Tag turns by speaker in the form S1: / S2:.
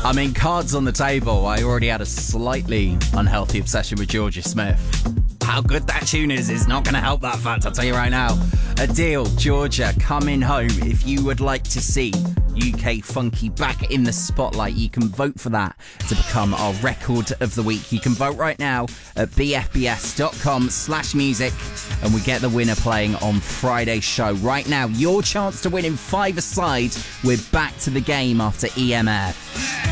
S1: I mean, cards on the table. I already had a slightly unhealthy obsession with Georgia Smith. How good that tune is not going to help that fact, I'll tell you right now. Adele, Georgia, coming home. If you would like to see UK Funky back in the spotlight, you can vote for that to become our record of the week. You can vote right now at bfbs.com/music, and we get the winner playing on Friday's show. Right now, your chance to win in 5-a-side. We're back to the game after EMF.